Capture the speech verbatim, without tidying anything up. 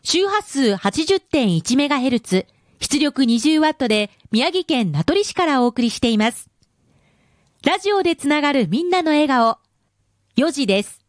周波数 はちじゅってんいちメガヘルツ、出力 にじゅうワット で宮城県名取市からお送りしています。ラジオでつながるみんなの笑顔、よじです。